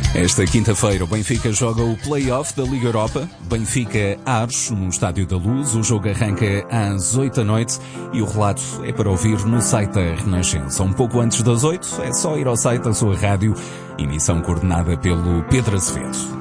Esta quinta-feira o Benfica joga o play-off da Liga Europa. Benfica Ares, no Estádio da Luz. O jogo arranca às 8 da noite e o relato é para ouvir no site da Renascença. Um pouco antes das 8, é só ir ao site da sua rádio. Emissão coordenada pelo Pedro Azevedo.